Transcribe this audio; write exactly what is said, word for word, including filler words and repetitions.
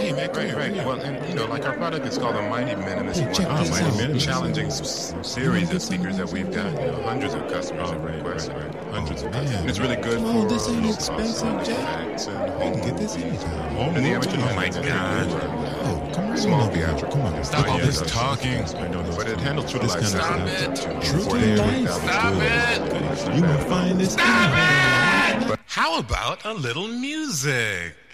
Hey, man, come Right, here, right. come here. Well, and you know, like our product is called the Mighty Minimalist. Hey, check One. this Mighty out. Minimalist. This Challenging is- s- series of speakers that we've got. You know, hundreds of customers Oh, have right, requested. right, right. Hundreds of Man, customers. And it's really good come for on, this ain't low cost expensive, sound Jack. effects and You home can get this movies. anytime. Home And the movies, amateur oh my it's pretty God. good for, Oh, come right small on over here. theatrical. Come on. Stop Look all at this this talking. I know those But it handles true this life kind of sound. stuff. Stop True it. to life. Stop Good. You will find this. How about a little music?